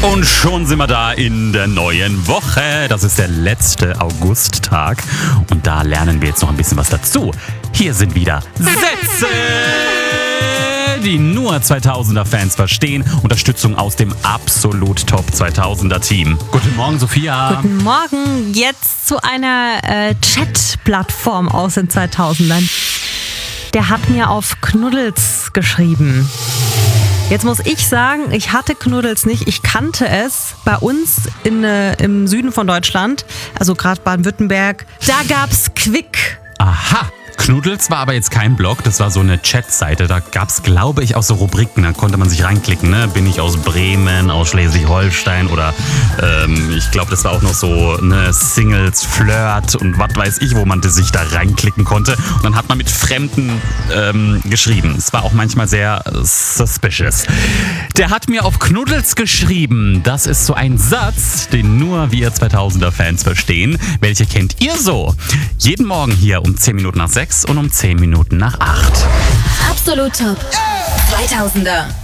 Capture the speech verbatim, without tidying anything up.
Und schon sind wir da in der neuen Woche. Das ist der letzte Augusttag. Und da lernen wir jetzt noch ein bisschen was dazu. Hier sind wieder Sätze, die nur zweitausender-Fans verstehen. Unterstützung aus dem absolut Top zweitausender-Team. Guten Morgen, Sophia. Guten Morgen. Jetzt zu einer äh, Chat-Plattform aus den zweitausendern. Der hat mir auf Knuddels geschrieben. Jetzt muss ich sagen, ich hatte Knuddels nicht. Ich kannte es bei uns in, äh, im Süden von Deutschland, also gerade Baden-Württemberg. Da gab's Quick. Aha. Knuddels war aber jetzt kein Blog, das war so eine Chatseite. Da gab es, glaube ich, auch so Rubriken. Da konnte man sich reinklicken. Ne? Bin ich aus Bremen, aus Schleswig-Holstein oder ähm, ich glaube, das war auch noch so ne Singles, Flirt und was weiß ich, wo man sich da reinklicken konnte. Und dann hat man mit Fremden ähm, geschrieben. Es war auch manchmal sehr suspicious. Der hat mir auf Knuddels geschrieben. Das ist so ein Satz, den nur wir zweitausender-Fans verstehen. Welche kennt ihr so? Jeden Morgen hier um zehn Minuten nach sechs und um zehn Minuten nach acht. Absolut Top zweitausender.